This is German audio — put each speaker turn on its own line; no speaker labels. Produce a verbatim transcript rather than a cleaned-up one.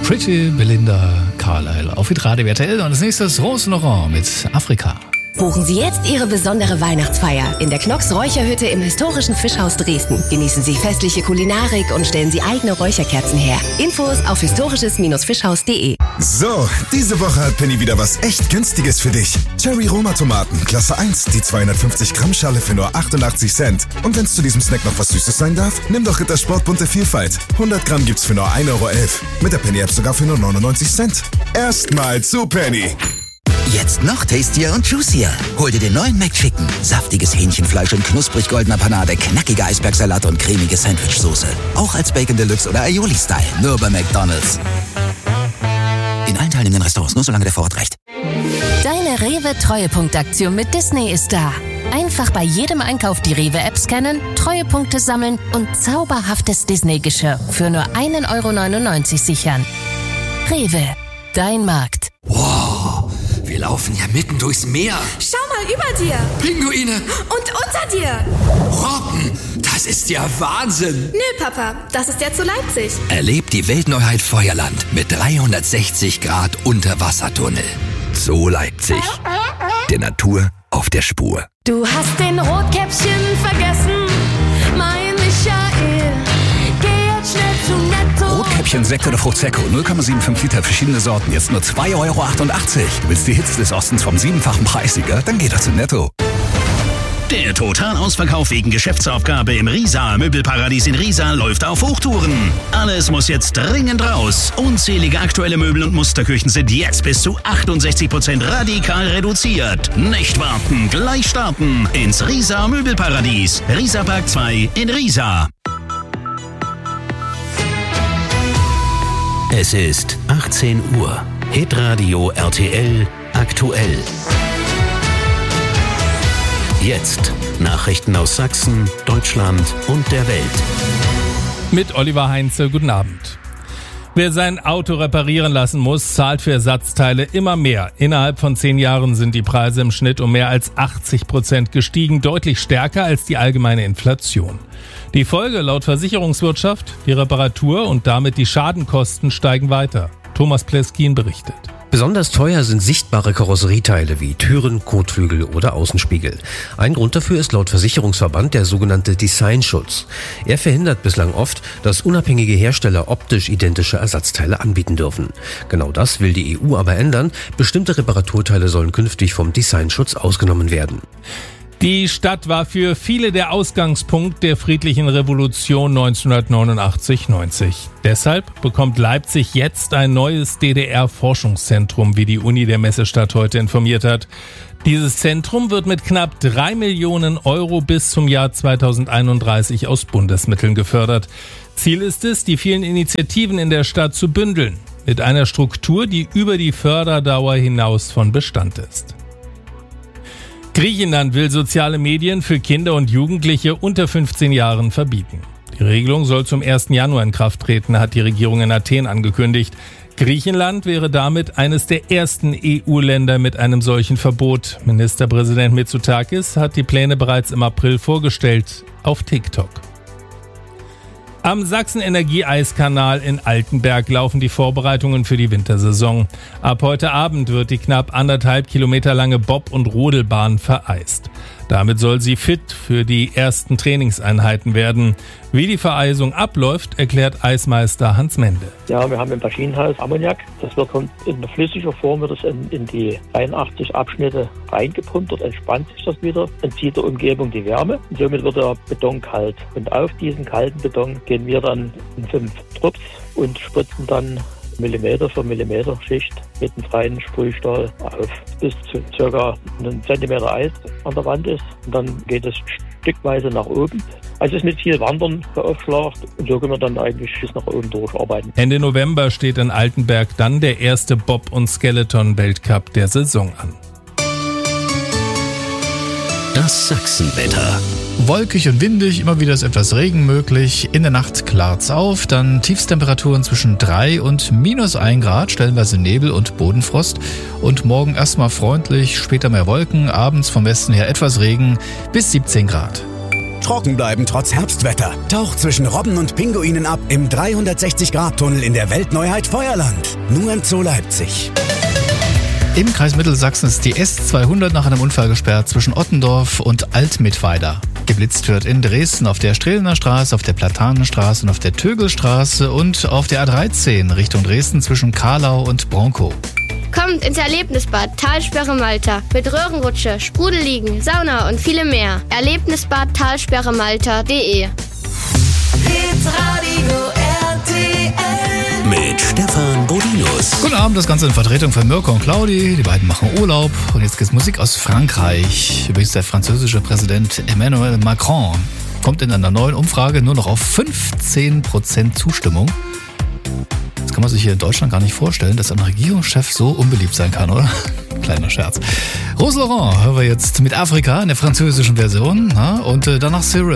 Pretty Belinda Carlisle auf Hitradio R T L. Und als nächstes Rose Laurent mit Afrika.
Buchen Sie jetzt Ihre besondere Weihnachtsfeier in der Knox Räucherhütte im historischen Fischhaus Dresden. Genießen Sie festliche Kulinarik und stellen Sie eigene Räucherkerzen her. Infos auf historisches Fischhaus punkt de.
So, diese Woche hat Penny wieder was echt Günstiges für dich. Cherry Roma Tomaten, Klasse eins, die zweihundertfünfzig Gramm Schale für nur achtundachtzig Cent. Und wenn es zu diesem Snack noch was Süßes sein darf, nimm doch Rittersport bunte Vielfalt. hundert Gramm gibt's für nur ein Euro elf. Mit der Penny App sogar für nur neunundneunzig Cent. Erstmal zu Penny.
Jetzt noch tastier und juicier. Hol dir den neuen McChicken. Saftiges Hähnchenfleisch in knusprig goldener Panade, knackige Eisbergsalat und cremige Sandwichsoße. Auch als Bacon Deluxe oder Aioli-Style. Nur bei McDonald's. In allen teilnehmenden Restaurants, nur solange der Vorrat reicht.
Deine Rewe-Treuepunktaktion mit Disney ist da. Einfach bei jedem Einkauf die Rewe-App scannen, Treuepunkte sammeln und zauberhaftes Disney-Geschirr für nur ein Euro neunundneunzig sichern. Rewe, dein Markt.
Wow, wir laufen ja mitten durchs Meer.
Schau mal über dir.
Pinguine.
Und unter dir.
Robben, das ist ja Wahnsinn.
Nö, Papa, das ist ja zu Leipzig.
Erlebt die Weltneuheit Feuerland mit dreihundertsechzig Grad Unterwassertunnel. So Leipzig. Der Natur auf der Spur.
Du hast den Rotkäppchen vergessen, mein Michael. Geh jetzt schnell zu Netto.
Rotkäppchen, Sekt oder Fruchtsäcko, null Komma fünfundsiebzig Liter, verschiedene Sorten, jetzt nur zwei Euro achtundachtzig. Willst die Hits des Ostens vom siebenfachen Preissieger? Dann geh doch zu Netto.
Der Totalausverkauf wegen Geschäftsaufgabe im Risa Möbelparadies in Riesa läuft auf Hochtouren. Alles muss jetzt dringend raus. Unzählige aktuelle Möbel und Musterküchen sind jetzt bis zu achtundsechzig Prozent radikal reduziert. Nicht warten, gleich starten ins Risa Möbelparadies. Riesa Park zwei in Riesa. Es ist achtzehn Uhr. Hitradio R T L aktuell. Jetzt Nachrichten aus Sachsen, Deutschland und der Welt.
Mit Oliver Heinze, guten Abend. Wer sein Auto reparieren lassen muss, zahlt für Ersatzteile immer mehr. Innerhalb von zehn Jahren sind die Preise im Schnitt um mehr als achtzig Prozent gestiegen, deutlich stärker als die allgemeine Inflation. Die Folge laut Versicherungswirtschaft, die Reparatur und damit die Schadenkosten steigen weiter. Thomas Pleskin berichtet.
Besonders teuer sind sichtbare Karosserieteile wie Türen, Kotflügel oder Außenspiegel. Ein Grund dafür ist laut Versicherungsverband der sogenannte Designschutz. Er verhindert bislang oft, dass unabhängige Hersteller optisch identische Ersatzteile anbieten dürfen. Genau das will die E U aber ändern. Bestimmte Reparaturteile sollen künftig vom Designschutz ausgenommen werden.
Die Stadt war für viele der Ausgangspunkt der friedlichen Revolution neunzehnhundertneunundachtzig neunzig. Deshalb bekommt Leipzig jetzt ein neues D D R-Forschungszentrum, wie die Uni der Messestadt heute informiert hat. Dieses Zentrum wird mit knapp drei Millionen Euro bis zum Jahr zweitausendeinunddreißig aus Bundesmitteln gefördert. Ziel ist es, die vielen Initiativen in der Stadt zu bündeln, mit einer Struktur, die über die Förderdauer hinaus von Bestand ist. Griechenland will soziale Medien für Kinder und Jugendliche unter fünfzehn Jahren verbieten. Die Regelung soll zum ersten Januar in Kraft treten, hat die Regierung in Athen angekündigt. Griechenland wäre damit eines der ersten E U-Länder mit einem solchen Verbot. Ministerpräsident Mitsotakis hat die Pläne bereits im April vorgestellt auf TikTok. Am Sachsen-Energie-Eiskanal in Altenberg laufen die Vorbereitungen für die Wintersaison. Ab heute Abend wird die knapp anderthalb Kilometer lange Bob- und Rodelbahn vereist. Damit soll sie fit für die ersten Trainingseinheiten werden. Wie die Vereisung abläuft, erklärt Eismeister Hans Mende.
Ja, wir haben im Maschinenhaus Ammoniak. Das wird in flüssiger Form wird es in, in die einundachtzig Abschnitte reingepumpt. Dort entspannt sich das wieder, entzieht der Umgebung die Wärme. Und somit wird der Beton kalt. Und auf diesen kalten Beton gehen wir dann in fünf Trupps und spritzen dann Millimeter für Millimeter Schicht mit einem freien Sprühstahl auf, bis zu circa einen Zentimeter Eis an der Wand ist. Und dann geht es stückweise nach oben. Also es ist mit viel Wandern beaufschlagt und so können wir dann eigentlich bis nach oben durcharbeiten.
Ende November steht in Altenberg dann der erste Bob- und Skeleton-Weltcup der Saison an.
Das Sachsenwetter.
Wolkig und windig, immer wieder ist etwas Regen möglich. In der Nacht klart's auf, dann Tiefstemperaturen zwischen drei und minus ein Grad, stellenweise Nebel und Bodenfrost. Und morgen erstmal freundlich, später mehr Wolken, abends vom Westen her etwas Regen bis siebzehn Grad.
trocken bleiben trotz Herbstwetter. Tauch zwischen Robben und Pinguinen ab im dreihundertsechzig Grad Tunnel in der Weltneuheit Feuerland. Nur im Zoo Leipzig.
Im Kreis Mittelsachsen ist die S zweihundert nach einem Unfall gesperrt zwischen Ottendorf und Altmittweida. Geblitzt wird in Dresden auf der Strehlener Straße, auf der Platanenstraße und auf der Tögelstraße und auf der A dreizehn Richtung Dresden zwischen Karlau und Bronkow.
Kommt ins Erlebnisbad Talsperre Malta mit Röhrenrutsche, Sprudelliegen, Sauna und viele mehr. Erlebnisbad talsperre malta punkt de.
Mit Stefan Bodinus.
Guten Abend, das Ganze in Vertretung von Mirko und Claudi. Die beiden machen Urlaub und jetzt geht's Musik aus Frankreich. Übrigens der französische Präsident Emmanuel Macron kommt in einer neuen Umfrage nur noch auf fünfzehn Prozent Zustimmung. Das kann man sich hier in Deutschland gar nicht vorstellen, dass ein Regierungschef so unbeliebt sein kann, oder? Kleiner Scherz. Rose Laurent hören wir jetzt mit Afrika in der französischen Version, und danach Cyril.